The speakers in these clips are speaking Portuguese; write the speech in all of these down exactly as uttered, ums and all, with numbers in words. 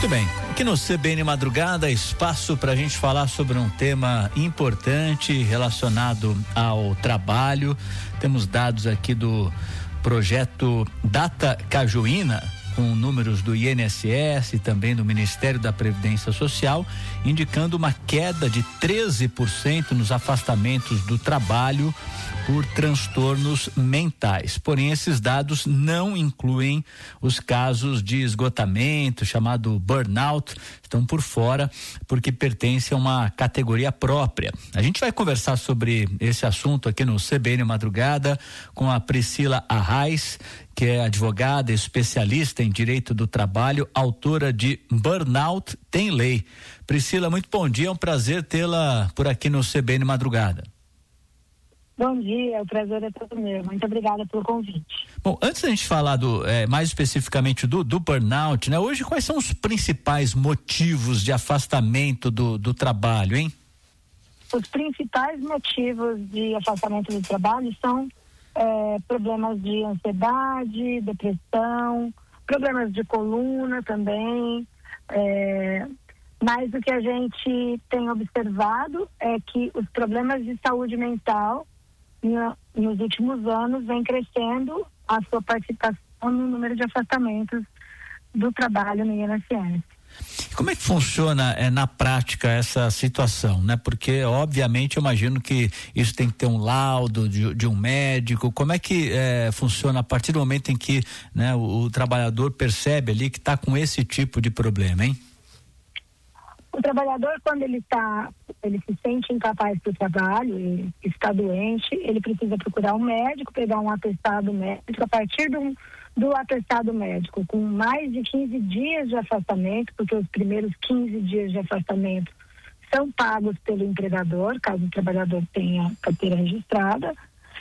Muito bem, aqui no C B N Madrugada, espaço para a gente falar sobre um tema importante relacionado ao trabalho. Temos dados aqui do projeto Data Cajuína, com números do I N S S e também do Ministério da Previdência Social, indicando uma queda de treze por cento nos afastamentos do trabalho por transtornos mentais. Porém, esses dados não incluem os casos de esgotamento, chamado burnout, estão por fora, porque pertencem a uma categoria própria. A gente vai conversar sobre esse assunto aqui no C B N Madrugada com a Priscila Arraes, que é advogada, especialista em direito do trabalho, autora de Burnout Tem Lei. Priscila, muito bom dia, é um prazer tê-la por aqui no C B N Madrugada. Bom dia, o prazer é todo meu. Muito obrigada pelo convite. Bom, antes da gente falar do, é, mais especificamente do, do burnout, né? Hoje, quais são os principais motivos de afastamento do, do trabalho, hein? Os principais motivos de afastamento do trabalho são é, problemas de ansiedade, depressão, problemas de coluna também. É, mas o que a gente tem observado é que os problemas de saúde mental nos últimos anos vem crescendo a sua participação no número de afastamentos do trabalho no I N S S. Como é que funciona é, na prática essa situação, né? Porque obviamente eu imagino que isso tem que ter um laudo de, de um médico. Como é que é, funciona a partir do momento em que, né, o, o trabalhador percebe ali que está com esse tipo de problema, hein? O trabalhador, quando ele está, ele se sente incapaz para o trabalho, ele está doente, ele precisa procurar um médico, pegar um atestado médico. A partir do, do atestado médico, com mais de quinze dias de afastamento, porque os primeiros quinze dias de afastamento são pagos pelo empregador, caso o trabalhador tenha carteira registrada,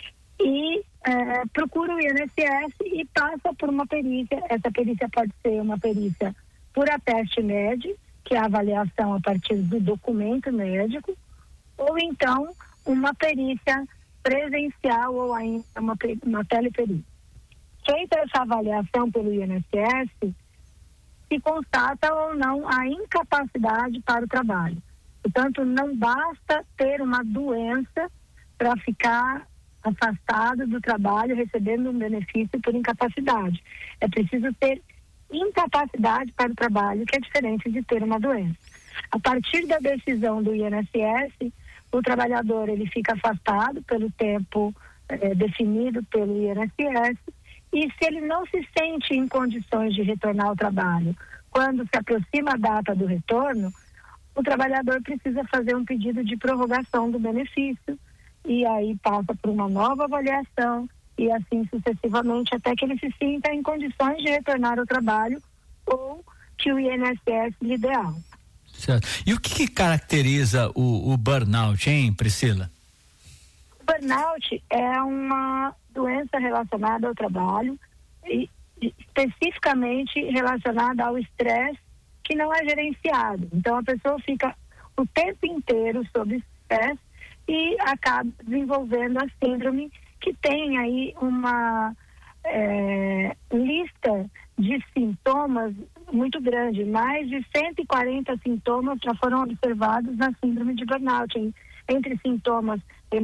e é, procura o I N S S e passa por uma perícia. Essa perícia pode ser uma perícia por ateste médico, que é a avaliação a partir do documento médico, ou então uma perícia presencial ou ainda uma, uma teleperícia. Feita essa avaliação pelo I N S S, se constata ou não a incapacidade para o trabalho. Portanto, não basta ter uma doença para ficar afastado do trabalho recebendo um benefício por incapacidade. É preciso ter incapacidade para o trabalho, que é diferente de ter uma doença. A partir da decisão do I N S S, o trabalhador ele fica afastado pelo tempo eh, definido pelo I N S S, e se ele não se sente em condições de retornar ao trabalho, quando se aproxima a data do retorno, o trabalhador precisa fazer um pedido de prorrogação do benefício, e aí passa por uma nova avaliação, e assim sucessivamente, até que ele se sinta em condições de retornar ao trabalho ou que o I N S S lhe dê alta. Certo. E o que, que caracteriza o, o burnout, hein, Priscila? O burnout é uma doença relacionada ao trabalho e especificamente relacionada ao estresse que não é gerenciado. Então a pessoa fica o tempo inteiro sob estresse e acaba desenvolvendo a síndrome, que tem aí uma é, lista de sintomas muito grande. Mais de cento e quarenta sintomas já foram observados na síndrome de burnout, entre sintomas